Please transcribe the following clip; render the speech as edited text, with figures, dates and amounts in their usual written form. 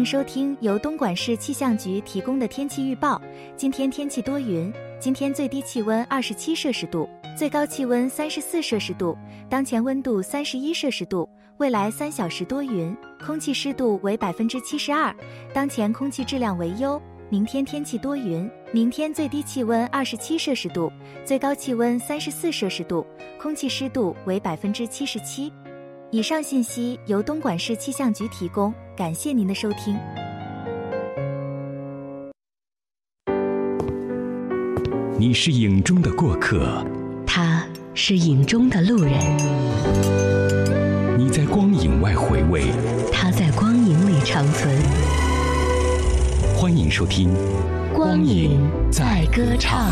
迎收听由东莞市气象局提供的天气预报。今天天气多云，今天最低气温27摄氏度，最高气温34摄氏度，当前温度31摄氏度。未来3小时多云，空气湿度为72%，当前空气质量为优。明天天气多云，明天最低气温27摄氏度，最高气温34摄氏度，空气湿度为77%。以上信息由东莞市气象局提供，感谢您的收听。 你是影中的过客， 他是影中的路人。 你在光影外回味， 他在光影里长存。 欢迎收听《 光影在歌唱》。